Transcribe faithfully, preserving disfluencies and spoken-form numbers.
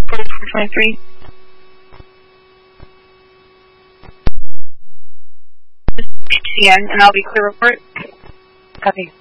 forty-four twenty-three. P C N, and I'll be clear report. Copy.